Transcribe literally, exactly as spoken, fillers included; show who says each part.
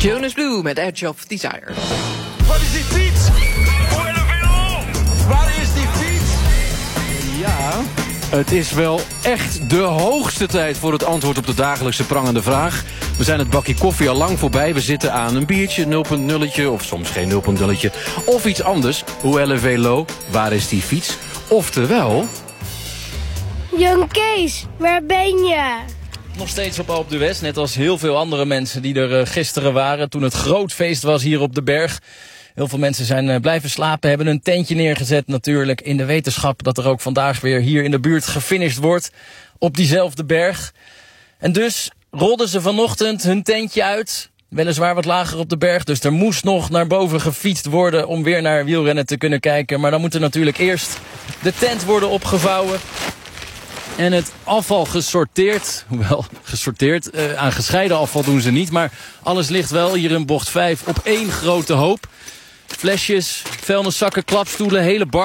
Speaker 1: Jonas Blue met Edge of Desire.
Speaker 2: Wat is die fiets? Voor L V L O! Waar is die fiets?
Speaker 3: Ja, het is wel echt de hoogste tijd voor het antwoord op de dagelijkse prangende vraag. We zijn het bakje koffie al lang voorbij. We zitten aan een biertje, nul punt nulletje, of soms geen nul punt nulletje. Of iets anders. Hoe L V L O, waar is die fiets? Oftewel...
Speaker 4: Jong Kees, waar ben je?
Speaker 5: Nog steeds op Alpe d'Huez, net als heel veel andere mensen die er gisteren waren toen het groot feest was hier op de berg. Heel veel mensen zijn blijven slapen, hebben een tentje neergezet natuurlijk in de wetenschap dat er ook vandaag weer hier in de buurt gefinished wordt op diezelfde berg. En dus rolden ze vanochtend hun tentje uit, weliswaar wat lager op de berg, dus er moest nog naar boven gefietst worden om weer naar wielrennen te kunnen kijken. Maar dan moet er natuurlijk eerst de tent worden opgevouwen. En het afval gesorteerd, hoewel gesorteerd, uh, aan gescheiden afval doen ze niet. Maar alles ligt wel hier in bocht vijf op één grote hoop. Flesjes, vuilniszakken, klapstoelen, hele bar.